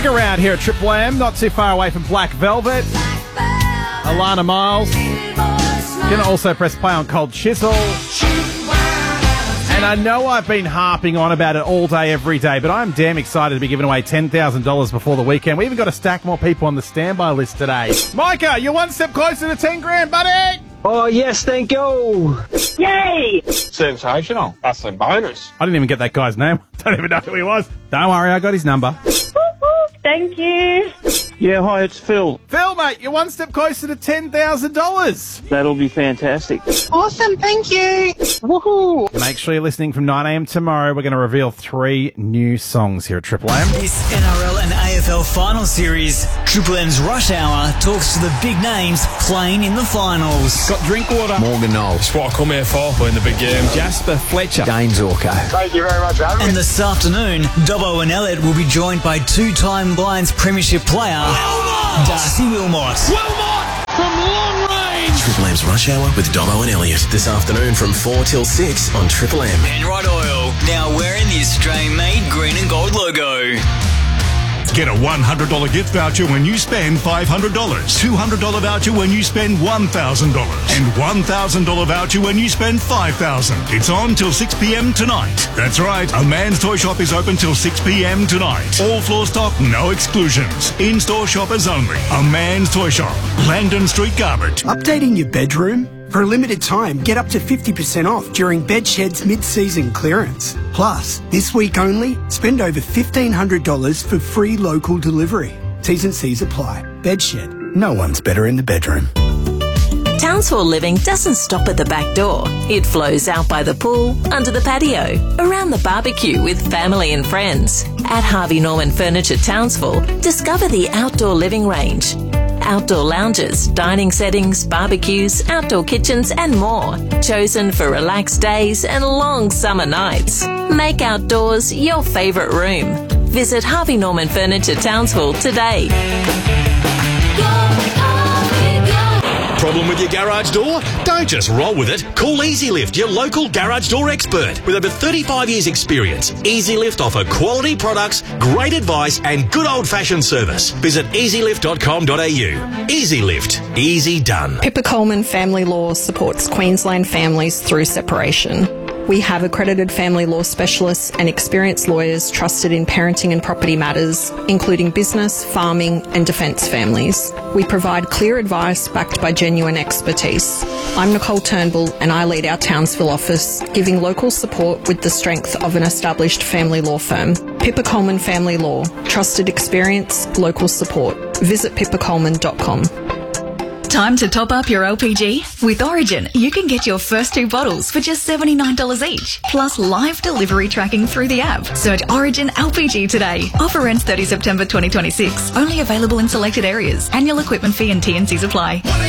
Stick around here at Triple M, not too far away from Black Velvet. Alana Miles. You can also press play on Cold Chisel. And I know I've been harping on about it all day, every day, but I'm damn excited to be giving away $10,000 before the weekend. We even got a stack more people on the standby list today. Micah, you're one step closer to 10 grand, buddy! Oh, yes, thank you. Yay! Sensational. That's a bonus. I didn't even get that guy's name. Don't even know who he was. Don't worry, I got his number. Thank you. Yeah, hi, it's Phil. Phil, mate, you're one step closer to $10,000. That'll be fantastic. Awesome, thank you. Woohoo! Make sure you're listening from 9 a.m. tomorrow. We're going to reveal 3 new songs here at Triple M. This NRL and AFL final series, Triple M's Rush Hour talks to the big names playing in the finals. Got Drinkwater. Morgan Knoll. That's what I come here for, playing the big game. Jasper Fletcher. Dane Zorko. Thank you very much for having me. And this afternoon, Dobbo and Elliott will be joined by two-time Lions premiership player, Darcy Wilmot. Wilmot from long range. Triple M's Rush Hour with Dobbo and Elliott this afternoon from 4 till 6 on Triple M. Penrite Oil, now wearing the Australian-made green and gold logo. Get a $100 gift voucher when you spend $500, $200 voucher when you spend $1,000, and $1,000 voucher when you spend $5,000. It's on till 6 p.m. tonight. That's right, a Man's Toy Shop is open till 6 p.m. tonight. All floor stock, no exclusions. In-store shoppers only. A Man's Toy Shop, Langdon Street, Garbutt. Updating your bedroom? For a limited time, get up to 50% off during Bedshed's mid-season clearance. Plus, this week only, spend over $1,500 for free local delivery. T's and C's apply. Bedshed. No one's better in the bedroom. Townsville living doesn't stop at the back door. It flows out by the pool, under the patio, around the barbecue with family and friends. At Harvey Norman Furniture Townsville, discover the outdoor living range. Outdoor lounges, dining settings, barbecues, outdoor kitchens and more. Chosen for relaxed days and long summer nights. Make outdoors your favourite room. Visit Harvey Norman Furniture Townsville today. Problem with your garage door? Don't just roll with it. Call EasyLift, your local garage door expert. With over 35 years experience, EasyLift offer quality products, great advice and good old-fashioned service. Visit easylift.com.au. EasyLift. Easy done. Pippa Coleman Family Law supports Queensland families through separation. We have accredited family law specialists and experienced lawyers trusted in parenting and property matters, including business, farming and defence families. We provide clear advice backed by genuine expertise. I'm Nicole Turnbull and I lead our Townsville office, giving local support with the strength of an established family law firm. Pippa Coleman Family Law. Trusted experience, local support. Visit pippacoleman.com. Time to top up your LPG? With Origin, you can get your first 2 bottles for just $79 each, plus live delivery tracking through the app. Search Origin LPG today. Offer ends 30 September 2026. Only available in selected areas. Annual equipment fee and T&Cs apply.